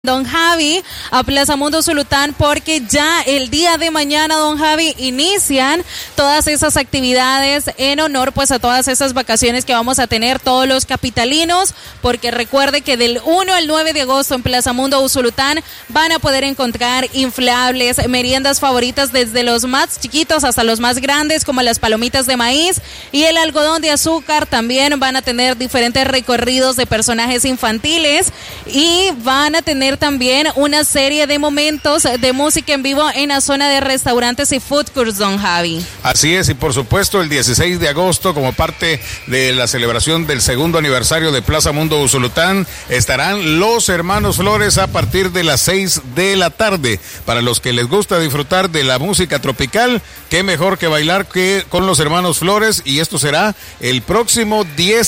Don Javi, a Plaza Mundo Usulután, porque ya el día de mañana, don Javi, inician todas esas actividades en honor pues a todas esas vacaciones que vamos a tener todos los capitalinos, porque recuerde que del 1 al 9 de agosto en Plaza Mundo Usulután van a poder encontrar inflables, meriendas favoritas desde los más chiquitos hasta los más grandes, como las palomitas de maíz y el algodón de azúcar. También van a tener diferentes recorridos de personajes infantiles y van a tener también una serie de momentos de música en vivo en la zona de restaurantes y food courts, don Javi. Así es, y por supuesto el 16 de agosto, como parte de la celebración del segundo aniversario de Plaza Mundo Usulután, estarán los hermanos Flores a partir de las 6 de la tarde. Para los que les gusta disfrutar de la música tropical, qué mejor que bailar que con los hermanos Flores, y esto será el próximo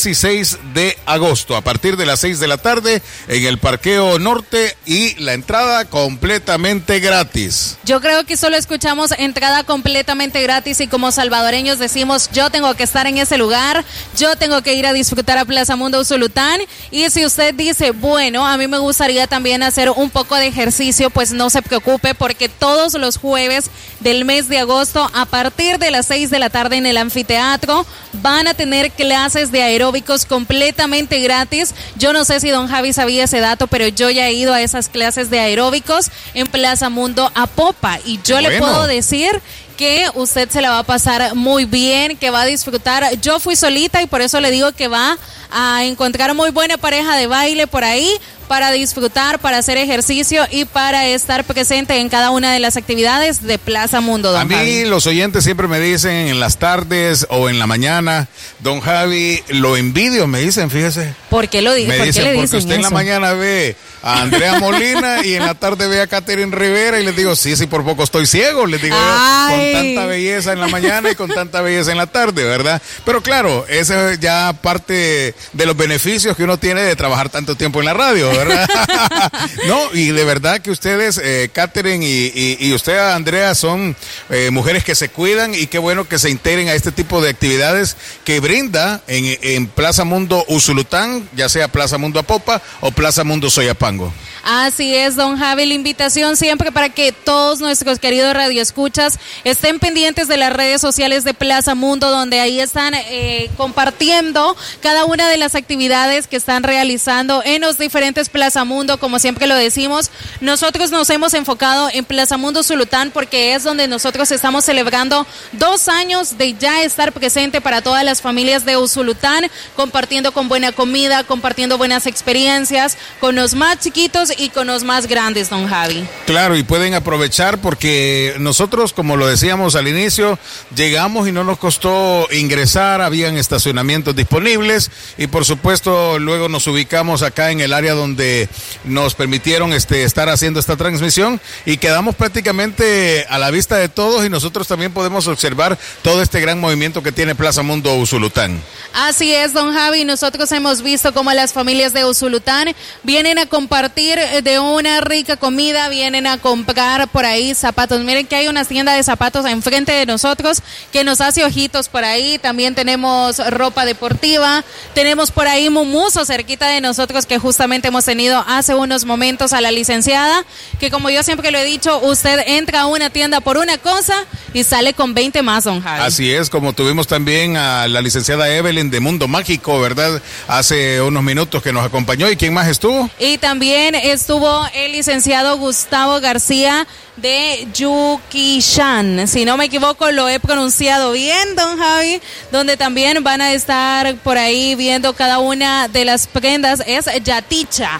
16 de agosto, a partir de las 6 de la tarde, en el Parqueo Norte, y la entrada completamente gratis. Yo creo que solo escuchamos entrada completamente gratis y como salvadoreños decimos, yo tengo que estar en ese lugar, yo tengo que ir a disfrutar a Plaza Mundo Usulután. Y si usted dice, bueno, a mí me gustaría también hacer un poco de ejercicio, pues no se preocupe, porque todos los jueves del mes de agosto, a partir de las 6 de la tarde en el anfiteatro, van a tener clases de aeróbicos completamente gratis. Yo no sé si don Javi sabía ese dato, pero yo ya he ido a esas clases de aeróbicos en Plaza Mundo Apopa, y yo le puedo decir que usted se la va a pasar muy bien, que va a disfrutar. Yo fui solita y por eso le digo que va a encontrar muy buena pareja de baile por ahí, para disfrutar, para hacer ejercicio y para estar presente en cada una de las actividades de Plaza Mundo, don Javi. A mí los oyentes siempre me dicen en las tardes o en la mañana, don Javi, lo envidio, me dicen, fíjese. ¿Por qué lo dicen? Me dicen, porque usted en la mañana ve a Andrea Molina y en la tarde ve a Catherine Rivera, y les digo, sí, por poco estoy ciego, les digo yo, con tanta belleza en la mañana y con tanta belleza en la tarde, ¿verdad? Pero claro, eso es ya parte de los beneficios que uno tiene de trabajar tanto tiempo en la radio, ¿verdad? No, y de verdad que ustedes, Catherine y usted, Andrea, son mujeres que se cuidan, y qué bueno que se integren a este tipo de actividades que brinda en Plaza Mundo Usulután, ya sea Plaza Mundo Apopa o Plaza Mundo Soyapango. Así es, don Javi, la invitación siempre para que todos nuestros queridos radioescuchas estén pendientes de las redes sociales de Plaza Mundo, donde ahí están compartiendo cada una de las actividades que están realizando en los diferentes Plaza Mundo. Como siempre lo decimos, nosotros nos hemos enfocado en Plaza Mundo Usulután porque es donde nosotros estamos celebrando 2 años de ya estar presente para todas las familias de Usulután, compartiendo con buena comida, compartiendo buenas experiencias con los más chiquitos y con los más grandes, don Javi. Claro, y pueden aprovechar porque nosotros, como lo decíamos al inicio, llegamos y no nos costó ingresar, habían estacionamientos disponibles, y por supuesto luego nos ubicamos acá en el área donde nos permitieron estar haciendo esta transmisión, y quedamos prácticamente a la vista de todos, y nosotros también podemos observar todo este gran movimiento que tiene Plaza Mundo Usulután. Así es, don Javi, nosotros hemos visto cómo las familias de Usulután vienen a compartir de una rica comida, vienen a comprar por ahí zapatos. Miren que hay una tienda de zapatos enfrente de nosotros que nos hace ojitos por ahí. También tenemos ropa deportiva, tenemos por ahí Mumuso cerquita de nosotros, que justamente hemos tenido hace unos momentos a la licenciada, que como yo siempre lo he dicho, usted entra a una tienda por una cosa y sale con 20 más, don Javi. Así es, como tuvimos también a la licenciada Evelyn de Mundo Mágico, ¿verdad? Hace unos minutos que nos acompañó. ¿Y quién más estuvo? Y también estuvo el licenciado Gustavo García de Yukishan, si no me equivoco lo he pronunciado bien, don Javi, donde también van a estar por ahí viendo cada una de las prendas. Es Yaticha.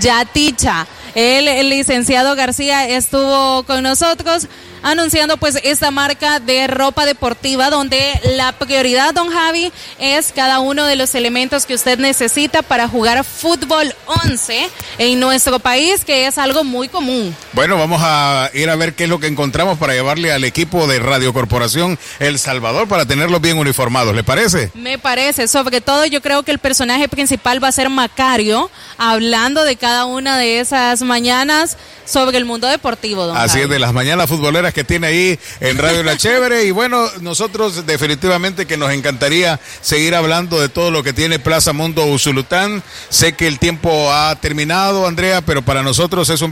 El licenciado García estuvo con nosotros anunciando pues esta marca de ropa deportiva, donde la prioridad, don Javi, es cada uno de los elementos que usted necesita para jugar fútbol 11 en nuestro país, que es algo muy común. Bueno, vamos a ir a ver qué es lo que encontramos para llevarle al equipo de Radio Corporación El Salvador para tenerlos bien uniformados, ¿le parece? Me parece, sobre todo yo creo que el personaje principal va a ser Macario, hablando de cada una de esas mañanas sobre el mundo deportivo, don Así Javi. es, de las mañanas futboleras las que tiene ahí en Radio La Chévere. Y bueno, nosotros definitivamente que nos encantaría seguir hablando de todo lo que tiene Plaza Mundo Usulután. Sé que el tiempo ha terminado, Andrea, pero para nosotros es un